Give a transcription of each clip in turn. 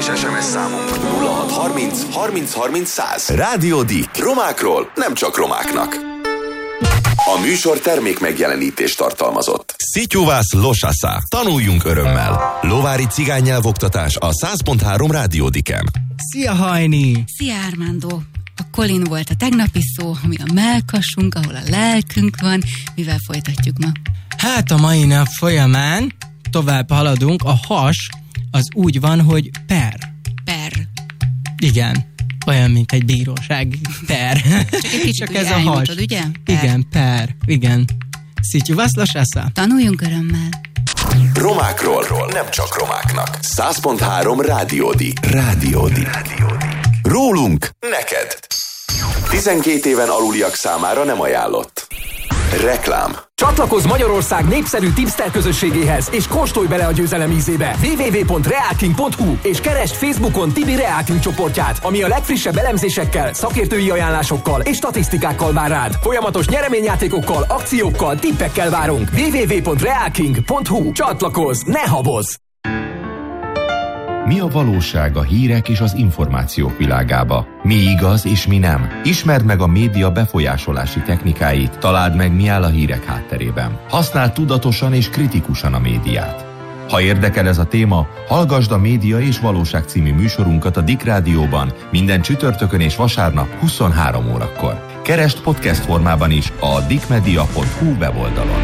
SMS számunk 0630 30 30 100. Rádió Dick. Romákról, nem csak romáknak. A műsor termék megjelenítést tartalmazott. Szityuvász Losasza. Tanuljunk örömmel. Lovári cigánynyelvoktatás a 100.3 Rádió Dicken. Szia, Hajni! Szia, Armando! A Colin volt a tegnapi szó, ami a mellkasunk, ahol a lelkünk van. Mivel folytatjuk ma? Hát a mai nap folyamán tovább haladunk. A has az úgy van, hogy per. Per. Igen. Olyan, mint egy bíróság. Per. Csak ez a has. Ugye? Per. Igen, per. Igen. Szityuvász Losasza. Tanuljunk örömmel. Romákról, nem csak romáknak. 100.3 Rádió Dick. Rádió Dick. Rólunk neked. 12 éven aluliak számára nem ajánlott. Reklám. Csatlakozz Magyarország népszerű tipster közösségéhez, és kóstolj bele a győzelem ízébe. www.realking.hu és keresd Facebookon Tibi Realking csoportját, ami a legfrissebb elemzésekkel, szakértői ajánlásokkal és statisztikákkal vár rád. Folyamatos nyereményjátékokkal, akciókkal, tippekkel várunk. www.realking.hu. Csatlakozz, ne habozz! Mi a valóság a hírek és az információk világába? Mi igaz és mi nem? Ismerd meg a média befolyásolási technikáit, találd meg, mi áll a hírek hátterében. Használd tudatosan és kritikusan a médiát. Ha érdekel ez a téma, hallgasd a Média és Valóság című műsorunkat a Dick Rádióban minden csütörtökön és vasárnap 23 órakor. Keresd podcast formában is a dickmedia.hu weboldalon.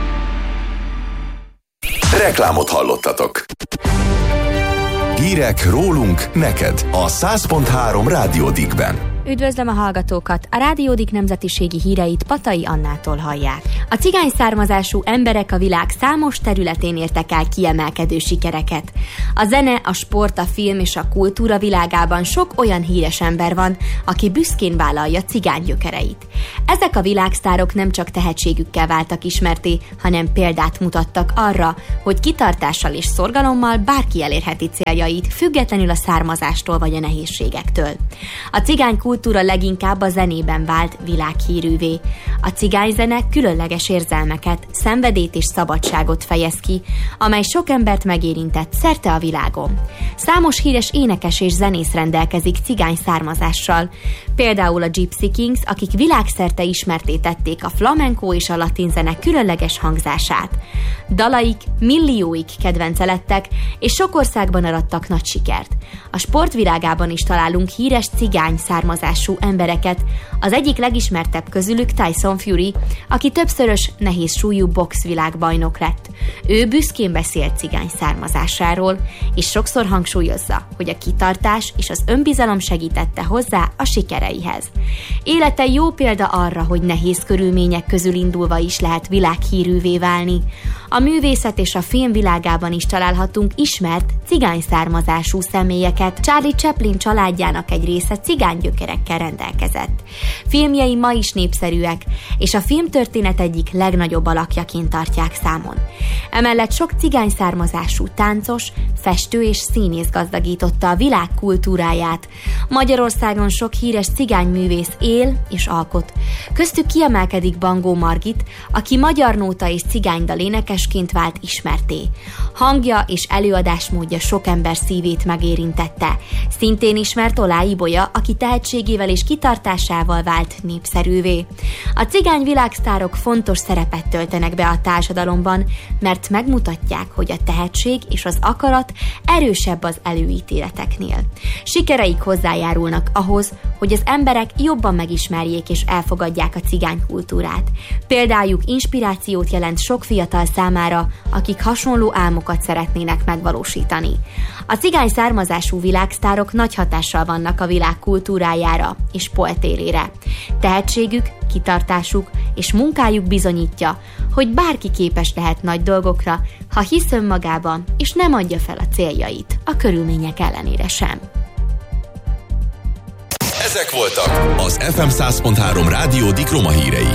Reklámot hallottatok. Hírek rólunk neked a 100.3 Rádió Dickben. Üdvözlöm a hallgatókat! A Rádió Dick nemzetiségi híreit Patai Annától hallják. A cigány származású emberek a világ számos területén értek el kiemelkedő sikereket. A zene, a sport, a film és a kultúra világában sok olyan híres ember van, aki büszkén vállalja cigány gyökereit. Ezek a világsztárok nem csak tehetségükkel váltak ismerté, hanem példát mutattak arra, hogy kitartással és szorgalommal bárki elérheti céljait, függetlenül a származástól vagy a nehézségektől. A cigány kultúra leginkább a zenében vált világhírűvé. A cigányzene különleges érzelmeket, szenvedélyt és szabadságot fejez ki, amely sok embert megérintett szerte a világon. Számos híres énekes és zenész rendelkezik cigány származással, például a Gypsy Kings, akik világszerte ismertté tették a flamenco és a latin zene különleges hangzását. Dalaik millióik kedvence lettek, és sok országban arattak nagy sikert. A sportvilágában is találunk híres cigány származású embereket. Az egyik legismertebb közülük Tyson Fury, aki többszörös nehéz súlyú boxvilágbajnok lett. Ő büszkén beszél cigány származásáról, és sokszor hangsúlyozza, hogy a kitartás és az önbizalom segítette hozzá a sikereihez. Élete jó példa arra, hogy nehéz körülmények közül indulva is lehet világhírűvé válni. A művészet és a film világában is találhatunk ismert cigány származású személyeket. Charlie Chaplin családjának egy része cigánygyökerekkel rendelkezett. Filmjei ma is népszerűek, és a filmtörténet egyik legnagyobb alakjaként tartják számon. Emellett sok cigány származású táncos, festő és színész gazdagította a világ kultúráját. Magyarországon sok híres cigányművész él és alkot. Köztük kiemelkedik Bangó Margit, aki magyar nóta és cigánydal énekesként vált ismertté. Hangja és előadásmódja sok ember szívét megérintette. Szintén ismert Olá Ibolya, aki tehetségével és kitartásával vált népszerűvé. A cigány világsztárok fontos szerepet töltenek be a társadalomban, mert megmutatják, hogy a tehetség és az akarat erősebb az előítéleteknél. Sikereik hozzájárulnak ahhoz, hogy az emberek jobban megismerjék és elfogadják a cigány kultúrát. Példájuk inspirációt jelent sok fiatal számára, akik hasonló álmokat szeretnének megvalósítani. A cigány származású világsztárok nagy hatással vannak a világ kultúrájára és poetélére. Tehetségük, kitartásuk és munkájuk bizonyítja, hogy bárki képes lehet nagy dolgokra, ha hisz önmagában és nem adja fel a céljait, a körülmények ellenére sem. Ezek voltak az FM 100.3 Rádió Dick roma hírei.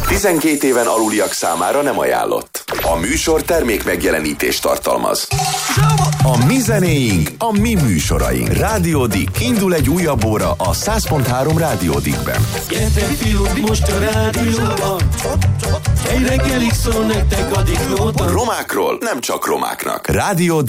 12 éven aluliak számára nem ajánlott. A műsor termék megjelenítést tartalmaz. A mi zenéink, a mi műsoraink. Rádió Dick. Indul egy újabb óra a 100.3 Rádió Dickben. Gyertek fiúk, most a rádióban. Egy reggelig szól nektek a Dick Nóta. Romákról nem csak romáknak. Rádió